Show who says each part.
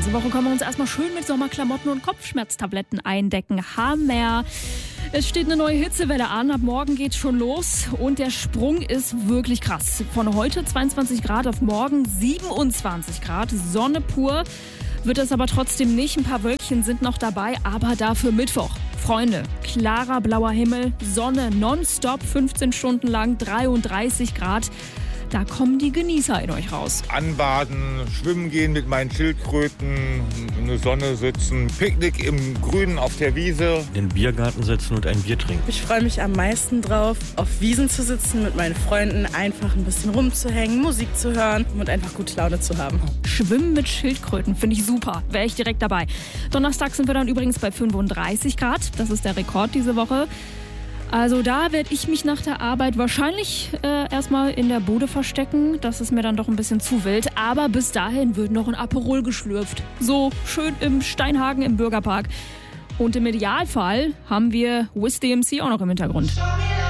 Speaker 1: Diese Woche können wir uns erstmal schön mit Sommerklamotten und Kopfschmerztabletten eindecken. Hammer! Es steht eine neue Hitzewelle an. Ab morgen geht's schon los. Und der Sprung ist wirklich krass. Von heute 22 Grad auf morgen 27 Grad. Sonne pur. Wird es aber trotzdem nicht. Ein paar Wölkchen sind noch dabei. Aber dafür Mittwoch. Freunde, klarer blauer Himmel. Sonne nonstop 15 Stunden lang. 33 Grad. Da kommen die Genießer in euch raus.
Speaker 2: Anbaden, schwimmen gehen mit meinen Schildkröten, in der Sonne sitzen, Picknick im Grünen auf der Wiese.
Speaker 3: In den Biergarten setzen und ein Bier trinken.
Speaker 4: Ich freue mich am meisten drauf, auf Wiesen zu sitzen, mit meinen Freunden einfach ein bisschen rumzuhängen, Musik zu hören und einfach gute Laune zu haben.
Speaker 1: Schwimmen mit Schildkröten finde ich super. Wäre ich direkt dabei. Donnerstag sind wir dann übrigens bei 35 Grad. Das ist der Rekord diese Woche. Also da werde ich mich nach der Arbeit wahrscheinlich erstmal in der Bude verstecken. Das ist mir dann doch ein bisschen zu wild. Aber bis dahin wird noch ein Aperol geschlürft. So schön im Steinhagen im Bürgerpark. Und im Idealfall haben wir Wiz DMC auch noch im Hintergrund.